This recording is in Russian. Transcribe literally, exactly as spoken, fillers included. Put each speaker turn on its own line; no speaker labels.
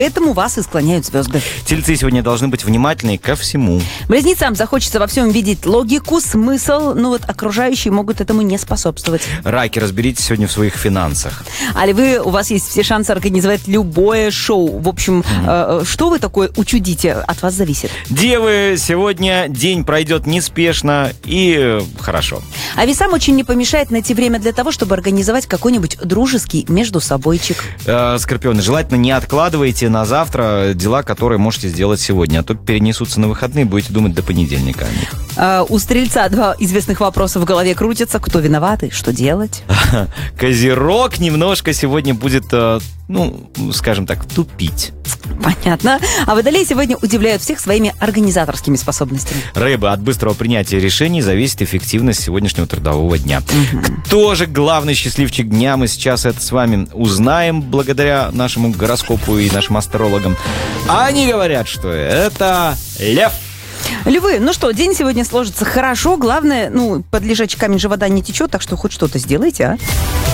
Поэтому вас и склоняют звезды.
Тельцы сегодня должны быть внимательны ко всему.
Близнецам захочется во всем видеть логику, смысл, но вот окружающие могут этому не способствовать.
Раки, разберитесь сегодня в своих финансах.
А львы, у вас есть все шансы организовать любое шоу. В общем, mm-hmm. э, что вы такое учудите, от вас зависит.
Девы, сегодня день пройдет неспешно и э, хорошо.
А весам очень не помешает найти время для того, чтобы организовать какой-нибудь дружеский междусобойчик.
Э, Скорпионы, желательно не откладывайте на завтра дела, которые можете сделать сегодня, а то перенесутся на выходные, будете думать до понедельника о них.
А, у Стрельца два известных вопроса в голове крутятся. Кто виноват и что делать?
Козерог немножко сегодня будет, ну, скажем так, тупить.
Понятно. А Водолей сегодня удивляют всех своими организаторскими способностями.
Рыбы, от быстрого принятия решений зависит эффективность сегодняшнего трудового дня.
Угу.
Кто же главный счастливчик дня? Мы сейчас это с вами узнаем благодаря нашему гороскопу и нашим астрологам. А они говорят, что это лев.
Львы, ну что, день сегодня сложится хорошо. Главное, ну, под лежачий камень же вода не течет, так что хоть что-то сделайте, а?